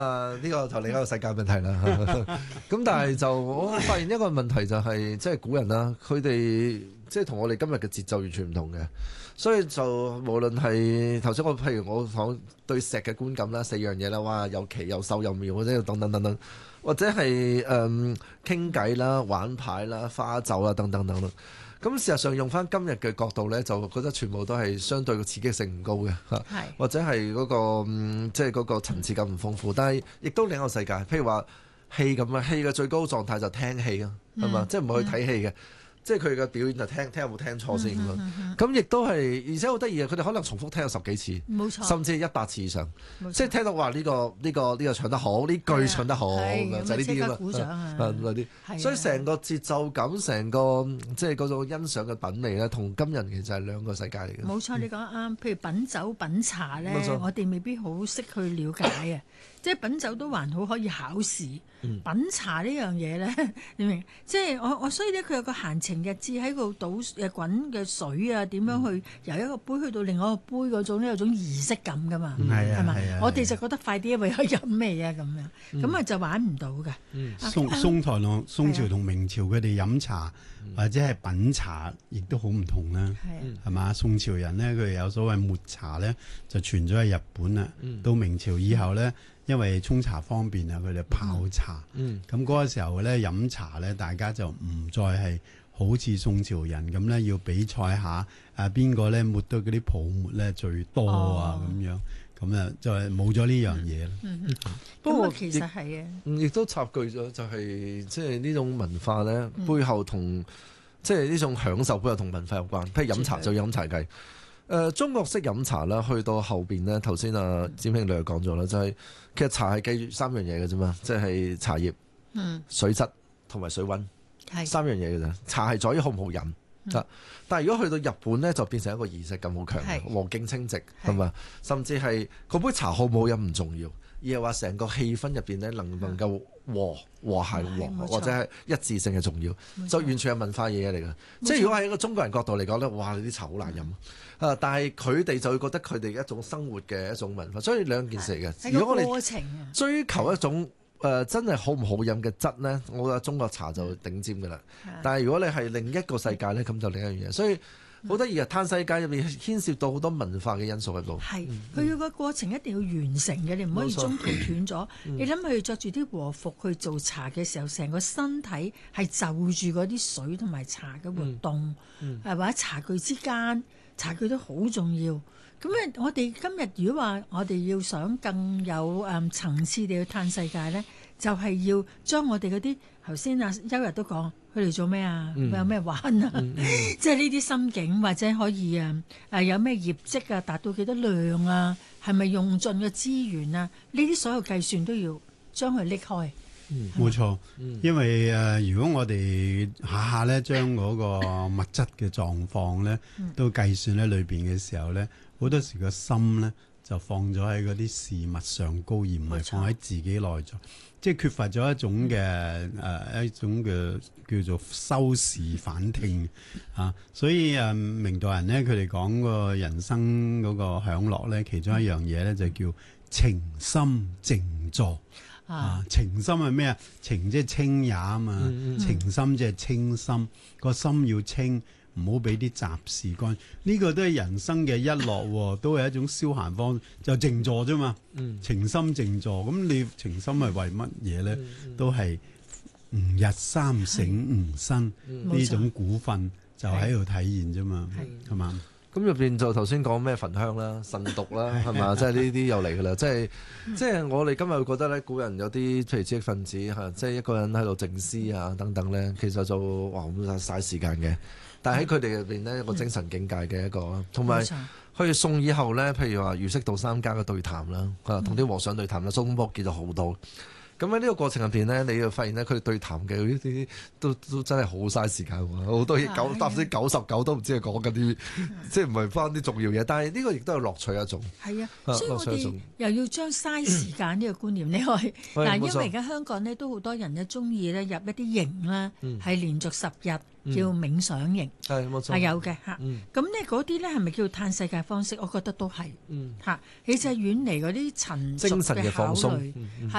呢個就另一個世界問題啦。咁但係就我發現一個問題就係，即係古人啦，佢哋即係同我哋今日嘅節奏完全唔同嘅，所以就無論係頭先譬如我講對石嘅觀感啦，4樣嘢啦，哇，又奇又秀又妙，或者等等等等，或者係傾偈啦、玩牌啦、花酒啊等等等等。咁事實上用翻今日嘅角度呢，就覺得全部都係相對嘅刺激性唔高嘅，或者係嗰個即係嗰個層次感唔豐富。但係亦都另一個世界，譬如話戲咁啊，戲嘅最高狀態就聽戲啊，係嘛？即係唔會去睇戲嘅。即係佢嘅表演就聽有冇聽錯先咁亦都係，而且好得意啊！佢哋可能重複聽咗10幾次，冇錯，甚至100次以上，即係聽到話呢個唱得好，呢句唱得好，就係呢啲鼓掌啊嗰啲。所以成個節奏感，成個即係嗰種欣賞嘅品味咧，同今日其實係兩個世界嚟嘅。 冇錯，你講得啱。譬如品酒品茶咧，我哋未必好識去了解啊。即係品酒都還好可以考試，品茶呢樣嘢咧，你明？即係我所以咧，佢有個閒情逸致喺度倒滾嘅水啊，點樣去由一個杯去到另外一個杯嗰種咧，有種儀式感噶嘛，係嘛？我哋就覺得快啲，因為可以飲咩啊咁樣，咁啊就玩唔到㗎。 宋朝同明朝佢哋飲茶或者係品茶，亦都好唔同啦，係嘛？宋朝人呢，佢哋有所謂抹茶咧，就傳咗去日本啦。到明朝以後咧，因為沖茶方便啊，佢哋泡茶。咁嗰個時候咧，飲茶咧，大家就唔再係好似宋朝人咁咧，要比賽下邊個咧抹到嗰啲泡沫咧最多啊咁樣。咁啊，就係冇咗呢樣嘢啦。 不過其實係啊， 亦都插句咗，就係即係呢種文化咧，背後同即係呢種享受背後同文化有關。譬如飲茶就飲茶計。中國式飲茶啦，去到後邊咧，頭先占兄你又講咗啦，就係其實茶係記住3樣嘢嘅啫嘛，即係茶葉、水質同埋水溫，3樣嘢嘅啫。茶係在於好唔好飲。但係如果去到日本咧，就變成一個儀式感好強，和敬清寂係嘛，甚至係嗰杯茶好唔好飲唔重要，而係話成個氣氛入邊咧能唔能夠和諧或者係一致性係重要，就完全係文化嘢嚟嘅。即係如果喺一個中國人角度嚟講咧，哇！你啲茶好難飲但係佢哋就會覺得佢哋一種生活嘅一種文化，所以兩件事嚟嘅。如果我哋追求一種真係好唔好飲嘅質呢，我覺得中國茶就頂尖㗎啦。但係如果你係另一個世界呢，咁就另一樣嘢。所以好得意啊！嘆世界入面牽涉到好多文化嘅因素喺度。係，佢要個過程一定要完成嘅，你唔可以中途斷咗。你諗佢着住啲和服去做茶嘅時候，成個身體係就住嗰啲水同埋茶嘅活動，或者茶具之間，茶具都好重要。咁我哋今日如果話我哋要想更有層次地去嘆世界呢，就係要將我哋嗰啲頭先邱日都講，佢哋做咩啊？有咩玩啊？即係呢啲心境或者可以有咩業績啊？達到幾多量啊？係咪用盡嘅資源啊？呢啲所有計算都要將佢拎開。 冇錯，因為如果我哋下下咧將嗰個物質嘅狀況咧都計算喺裏邊嘅時候咧，好多時個心咧就放咗喺嗰啲事物上高，而唔係放喺自己內在，即係缺乏咗一種嘅一種嘅叫做收視反聽啊。所以明代人咧，佢哋講個人生嗰個享樂咧，其中一樣嘢咧就叫情心靜坐。情心係咩啊？情即係清也啊嘛，情心即係清心，個心要清，唔好俾啲雜事干。呢個都係人生嘅一樂，都係一種消閒方式，就靜坐啫嘛。情心靜坐，咁你情心係為乜嘢咧？都係吾日三省吾身呢種股份就喺度體現啫嘛，係嘛？ 咁入邊就頭先講咩焚香啦、慎獨啦，係嘛？即係呢啲又嚟㗎啦。即係我哋今日覺得咧，古人有啲譬如知識分子嚇，即係一個人喺度靜思啊等等咧，其實就哇咁嘥時間嘅。但係喺佢哋入邊呢，一個精神境界嘅一個，同埋去宋以後咧，譬如話儒釋道三家嘅對談啦，同啲和尚對談啦，蘇東坡見咗好多。咁喺呢個過程入邊呢，你就發現咧，佢哋對談嘅呢啲都真係好嘥時間喎，好多嘢99%都唔知係講緊啲，即係唔係翻啲重要嘢。但係呢個亦都係樂趣一種。係啊， 所以我哋又要將嘥時間呢個觀念呢去嗱，因為而家香港呢都好多人呢中意呢入一啲營啦，係連續10日。 叫冥想型， 係冇錯， 係有嘅嚇。咁咧嗰啲咧係咪叫嘆世界方式？我覺得都係嚇，其實係遠離嗰啲塵俗精神嘅嘅考放鬆慮。